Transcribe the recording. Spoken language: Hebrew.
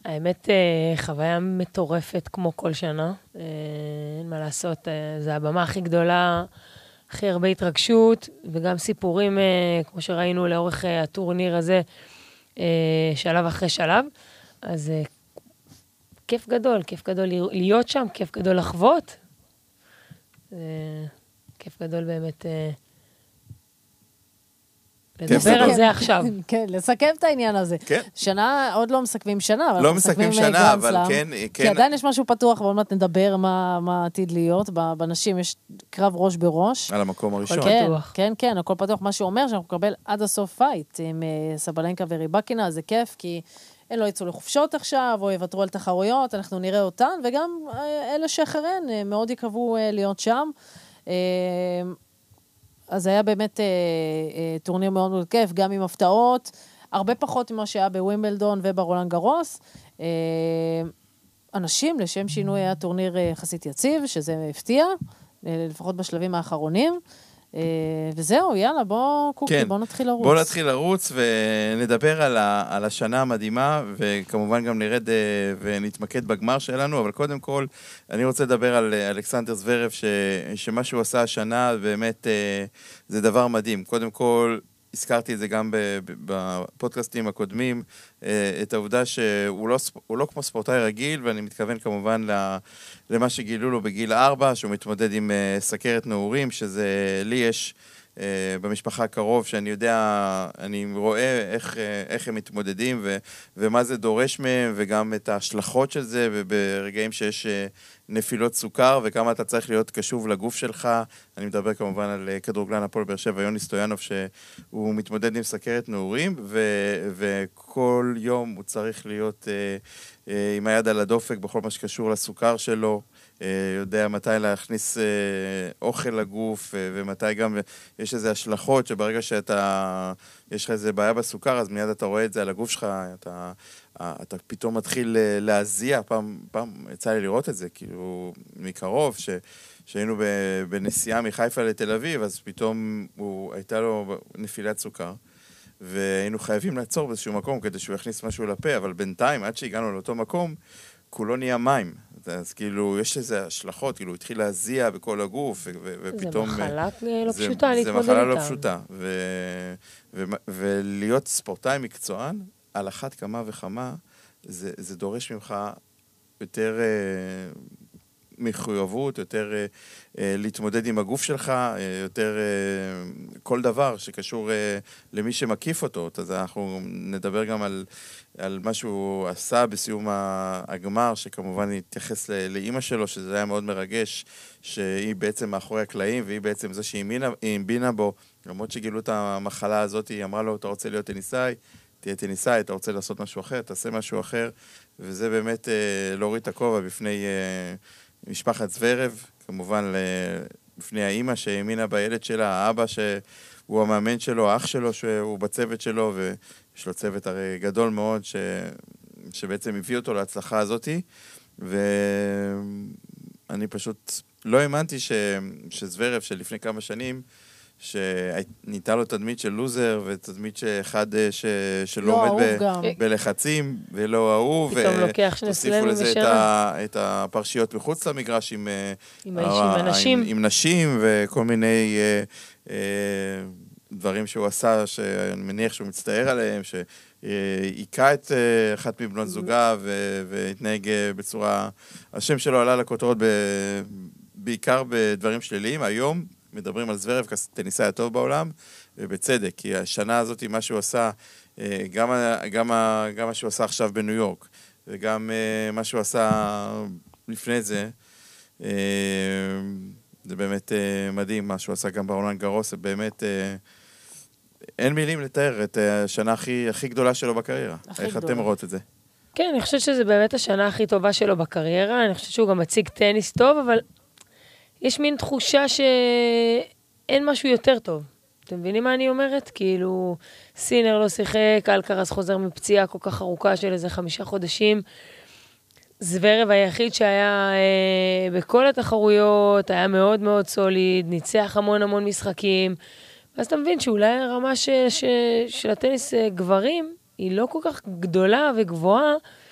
האמת, חוויה מטורפת כמו כל שנה. אין מה לעשות, זה הבמה הכי גדולה, הכי הרבה התרגשות, וגם סיפורים, כמו שראינו לאורך הטורניר הזה, שלב אחרי שלב. אז כיף גדול להיות שם, כיף גדול לחוות. כיף גדול באמת לדבר על זה עכשיו. כן, לסכם את העניין הזה. שנה, עוד לא מסכמים שנה, אבל לא מסכמים שנה, אבל כן. כי עדיין יש משהו פתוח, ועוד מעט נדבר מה עתיד להיות. בנשים יש קרב ראש בראש. על המקום הראשון. כן, הכל פתוח. מה שאומר שאנחנו נקבל עד הסוף פייט עם סבלנקה וריבקינה, זה כיף, כי הם לא יצאו לחופשות עכשיו, או יוותרו על תחרויות, אנחנו נראה אותן, וגם אלה שאחריהן מאוד יקוו להיות שם. אז היה באמת טורניר מאוד מאוד כיף, גם עם הפתעות, הרבה פחות ממה שהיה בווימבלדון וברולאן גרוס. אנשים, לשם שינוי, היה טורניר יחסית יציב, שזה הפתיע, לפחות בשלבים האחרונים. וזהו, יאללה, בוא נתחיל לרוץ. בוא נתחיל לרוץ ונדבר על השנה המדהימה, וכמובן גם נרד ונתמקד בגמר שלנו, אבל קודם כל אני רוצה לדבר על אלכסנדר זוורב, שמה שהוא עשה השנה באמת זה דבר מדהים. קודם כל, הזכרתי את זה גם בפודקאסטים הקודמים, את העובדה שהוא לא כמו ספורטאי רגיל, ואני מתכוון כמובן למה שגילו לו בגיל 4, שהוא מתמודד עם סכרת נעורים, שזה לי יש במשפחה הקרוב, שאני יודע, אני רואה איך הם מתמודדים, ומה זה דורש מהם, וגם את ההשלכות של זה, וברגעים שיש נפילות סוכר, וכמה אתה צריך להיות קשוב לגוף שלך. אני מדבר כמובן על כדורגלן הפועל באר שבע, יוני סטויאנוב, שהוא מתמודד עם סכרת נעורים, וכל יום הוא צריך להיות עם היד על הדופק בכל מה שקשור לסוכר שלו, יודע מתי להכניס אוכל לגוף, ומתי גם יש איזה השלכות, שברגע יש לך איזה בעיה בסוכר, אז מיד אתה רואה את זה על הגוף שלך, אתה פתאום מתחיל להזיע, פעם יצא לי לראות את זה, כאילו מקרוב, שהיינו בנסיעה מחיפה לתל אביב, אז פתאום הייתה לו נפילת סוכר, והיינו חייבים לעצור באיזשהו מקום, כדי שהוא יכניס משהו לפה, אבל בינתיים, עד שהגענו לאותו מקום, כולו נהיה מים. אז כאילו, יש איזה השלכות, כאילו, הוא התחיל להזיע בכל הגוף, ופתאום... זה מחלה לא פשוטה להתמודד איתה. זה מחלה לא פשוטה, ולהיות ספורטאי מקצוען, על אחת כמה וכמה, זה דורש ממך יותר מחויבות, יותר להתמודד עם הגוף שלך, יותר כל דבר שקשור למי שמקיף אותו. אז אנחנו נדבר גם על מה שהוא עשה בסיום הגמר, שכמובן התייחס לאמא שלו, שזה היה מאוד מרגש, שהיא בעצם מאחורי הקלעים, והיא בעצם זה שהיא המבינה בו, למרות שגילו את המחלה הזאת, היא אמרה לו, אתה רוצה להיות טניסאי, תהיה טניסאי, אתה רוצה לעשות משהו אחר, תעשה משהו אחר, וזה באמת להוריד את הכובע בפני משפחת זוורב, כמובן בפני האמא שהאמינה בילד שלה, האבא שהוא המאמן שלו, האח שלו שהוא בצוות שלו, ויש לו צוות הרי גדול מאוד שבעצם הביא אותו להצלחה הזאת, ואני פשוט לא האמנתי שזוורב שלפני כמה שנים, שניתה לו תדמית של לוזר, ותדמית שאחד שלא עומד בלחצים, ולא אהוב, ותוסיפו לזה את הפרשיות מחוץ למגרש עם נשים, וכל מיני דברים שהוא עשה, שאני מניח שהוא מצטער עליהם, שהיכה את אחת מבנות זוגה, והתנהג בצורה, השם שלו עלה לכותרות בעיקר בדברים שליליים. היום מדברים על זוורב כטניסאי הטוב בעולם, ובצדק, כי השנה הזאת, מה שהוא עשה, גם מה שהוא עשה עכשיו בניו יורק, וגם מה שהוא עשה לפני זה, זה באמת מדהים, מה שהוא עשה גם ברולאן גרוס, זה באמת, אין מילים לתאר את השנה הכי גדולה שלו בקריירה. איך אתם רואות את זה? כן, אני חושבת שזה באמת השנה הכי טובה שלו בקריירה, אני חושבת שהוא גם מציג טניס טוב, אבל יש מין תחושה שאין משהו יותר טוב. אתם מבינים מה אני אומרת? כאילו, סינר לא שיחק, אלקרס חוזר מפציעה כל כך ארוכה של איזה 5 חודשים. זוורב היחיד שהיה בכל התחרויות, היה מאוד מאוד סוליד, ניצח המון משחקים. אז אתה מבין שאולי הרמה של הטניס גברים היא לא כל כך גדולה וגבוהה,